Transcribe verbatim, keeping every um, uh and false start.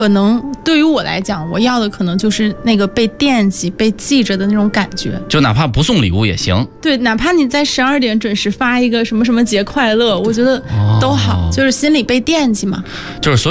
可能对于我来讲，我要的可能就是那个被惦记、被记着的那种感觉。 就哪怕不送礼物也行。 对，哪怕你在十二点准时发一个什么什么节快乐，我觉得都好，就是心里被惦记嘛。 就是所